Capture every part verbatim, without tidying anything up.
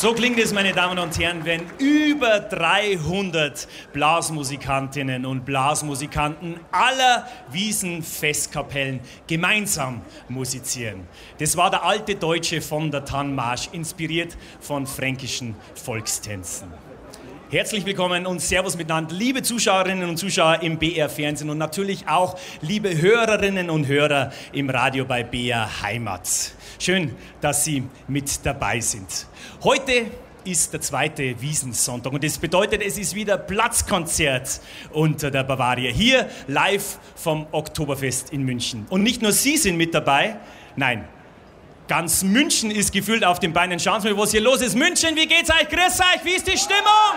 So klingt es, meine Damen und Herren, wenn über dreihundert Blasmusikantinnen und Blasmusikanten aller Wiesenfestkapellen gemeinsam musizieren. Das war der alte Deutsche von der Tannmarsch, inspiriert von fränkischen Volkstänzen. Herzlich willkommen und Servus miteinander, liebe Zuschauerinnen und Zuschauer im B R-Fernsehen und natürlich auch liebe Hörerinnen und Hörer im Radio bei B R Heimat. Schön, dass Sie mit dabei sind. Heute ist der zweite Wiesnsonntag und das bedeutet, es ist wieder Platzkonzert unter der Bavaria, hier live vom Oktoberfest in München. Und nicht nur Sie sind mit dabei, nein, ganz München ist gefüllt auf den Beinen. Schauen Sie mal, was hier los ist. München, wie geht's euch? Grüß euch, wie ist die Stimmung?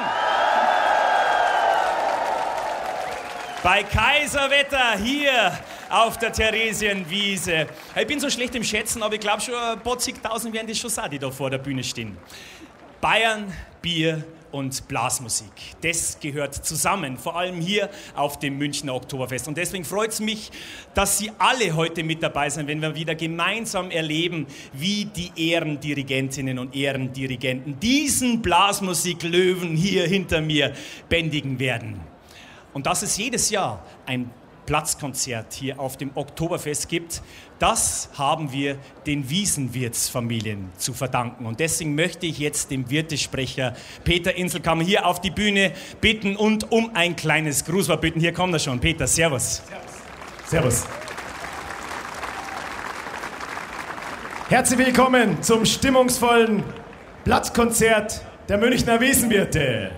Bei Kaiserwetter hier auf der Theresienwiese. Ich bin so schlecht im Schätzen, aber ich glaube schon ein paar zigtausend werden das schon sein, die da vor der Bühne stehen. Bayern, Bier und Blasmusik. Das gehört zusammen, vor allem hier auf dem Münchner Oktoberfest. Und deswegen freut es mich, dass Sie alle heute mit dabei sind, wenn wir wieder gemeinsam erleben, wie die Ehrendirigentinnen und Ehrendirigenten diesen Blasmusiklöwen hier hinter mir bändigen werden. Und dass es jedes Jahr ein Platzkonzert hier auf dem Oktoberfest gibt, das haben wir den Wiesenwirtsfamilien zu verdanken. Und deswegen möchte ich jetzt den Wirtesprecher Peter Inselkammer hier auf die Bühne bitten und um ein kleines Grußwort bitten. Hier kommt er schon. Peter, servus. Servus. Herzlich willkommen zum stimmungsvollen Platzkonzert der Münchner Wiesenwirte.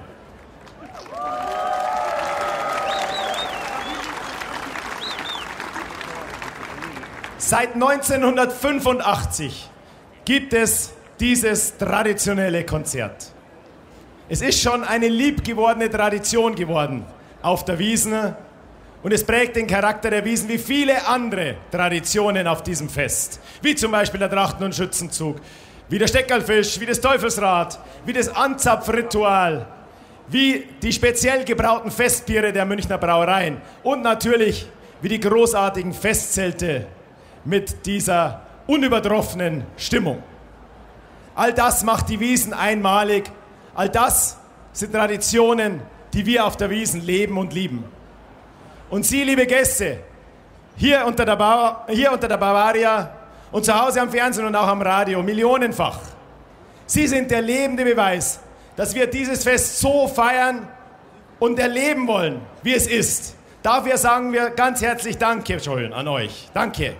Seit neunzehnhundertfünfundachtzig gibt es dieses traditionelle Konzert. Es ist schon eine liebgewordene Tradition geworden auf der Wiesn und es prägt den Charakter der Wiesn wie viele andere Traditionen auf diesem Fest. Wie zum Beispiel der Trachten- und Schützenzug, wie der Steckerlfisch, wie das Teufelsrad, wie das Anzapfritual, wie die speziell gebrauten Festbiere der Münchner Brauereien und natürlich wie die großartigen Festzelte mit dieser unübertroffenen Stimmung. All das macht die Wiesn einmalig. All das sind Traditionen, die wir auf der Wiesn leben und lieben. Und Sie, liebe Gäste, hier unter der, ba- hier unter der Bavaria und zu Hause am Fernsehen und auch am Radio, millionenfach. Sie sind der lebende Beweis, dass wir dieses Fest so feiern und erleben wollen, wie es ist. Dafür sagen wir ganz herzlich Danke schön an euch. Danke.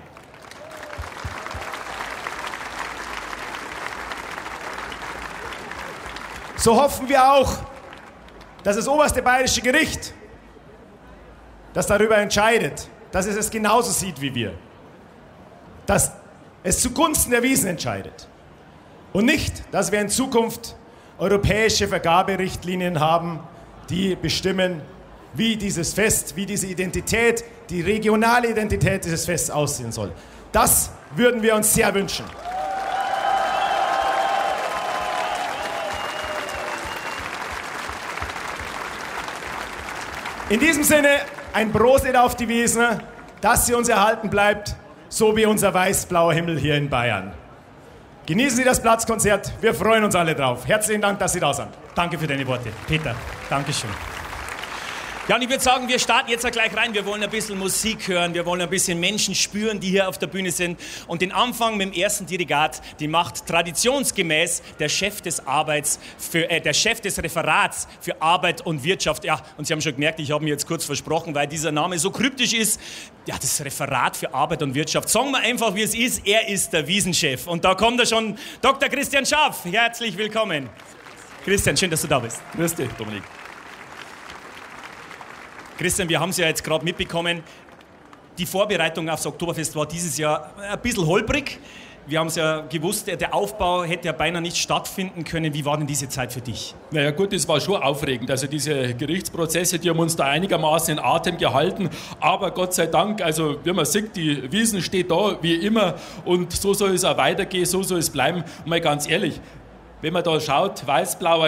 So hoffen wir auch, dass das oberste bayerische Gericht, das darüber entscheidet, dass es es genauso sieht wie wir, dass es zugunsten der Wiesn entscheidet und nicht, dass wir in Zukunft europäische Vergaberichtlinien haben, die bestimmen, wie dieses Fest, wie diese Identität, die regionale Identität dieses Fests aussehen soll. Das würden wir uns sehr wünschen. In diesem Sinne ein Prosit auf die Wiesn, dass sie uns erhalten bleibt, so wie unser weiß-blauer Himmel hier in Bayern. Genießen Sie das Platzkonzert, wir freuen uns alle drauf. Herzlichen Dank, dass Sie da sind. Danke für deine Worte, Peter. Dankeschön. Ja, und ich würde sagen, wir starten jetzt gleich rein. Wir wollen ein bisschen Musik hören, wir wollen ein bisschen Menschen spüren, die hier auf der Bühne sind. Und den Anfang mit dem ersten Dirigat, die macht traditionsgemäß der Chef des Arbeits, für, äh, der Chef des Referats für Arbeit und Wirtschaft. Ja, und Sie haben schon gemerkt, ich habe mir jetzt kurz versprochen, weil dieser Name so kryptisch ist. Ja, das Referat für Arbeit und Wirtschaft. Sagen wir einfach, wie es ist. Er ist der Wiesenchef. Und da kommt er schon, Doktor Christian Schaff. Herzlich willkommen. Christian, schön, dass du da bist. Grüß dich, Dominik. Christian, wir haben es ja jetzt gerade mitbekommen, die Vorbereitung aufs Oktoberfest war dieses Jahr ein bisschen holprig. Wir haben es ja gewusst, der Aufbau hätte ja beinahe nicht stattfinden können. Wie war denn diese Zeit für dich? Naja gut, es war schon aufregend. Also diese Gerichtsprozesse, die haben uns da einigermaßen in Atem gehalten. Aber Gott sei Dank, also wie man sieht, die Wiesn steht da wie immer. Und so soll es auch weitergehen, so soll es bleiben. Und mal ganz ehrlich, wenn man da schaut, weiß-blauer